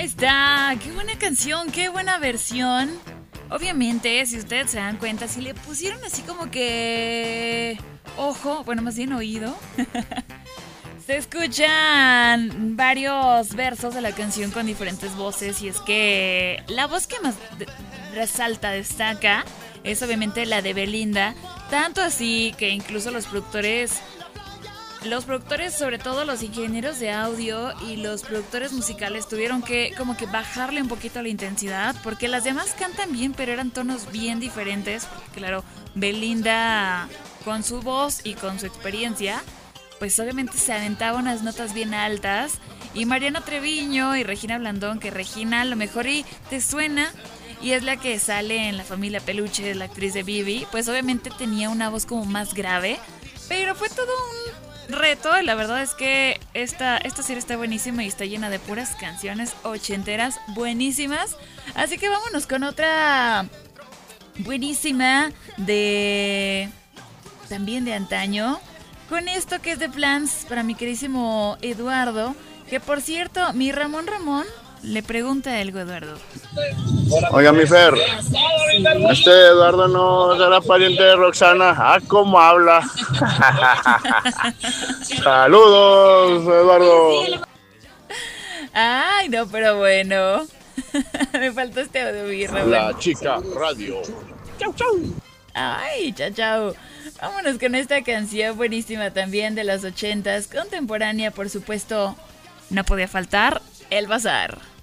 Ahí está, qué buena canción, qué buena versión. Obviamente, si ustedes se dan cuenta, si le pusieron así como que ojo, bueno, más bien oído, se escuchan varios versos de la canción con diferentes voces. Y es que la voz que más resalta, destaca, es obviamente la de Belinda. Tanto así que incluso los productores, sobre todo los ingenieros de audio y los productores musicales, tuvieron que como que bajarle un poquito la intensidad, porque las demás cantan bien, pero eran tonos bien diferentes. Porque claro, Belinda con su voz y con su experiencia, pues obviamente se aventaba unas notas bien altas. Y Mariana Treviño y Regina Blandón, que Regina a lo mejor y te suena, y es la que sale en La Familia Peluche, la actriz de Bibi, pues obviamente tenía una voz como más grave, pero fue todo un reto. Y la verdad es que esta serie está buenísima y está llena de puras canciones ochenteras buenísimas. Así que vámonos con otra buenísima también de antaño, con esto que es de Plans para mi queridísimo Eduardo, que por cierto, mi Ramón le pregunta algo a Eduardo. Oiga, mi Fer, Eduardo no será pariente de Roxana. Ah, ¿cómo habla? Saludos, Eduardo. Ay, no, pero bueno. Me faltó este audio, mi Ramón. La Chica Radio. Chau, chau. Ay, chao, chao. Vámonos con esta canción buenísima también de los 80s, contemporánea, por supuesto. No podía faltar, El Bazar.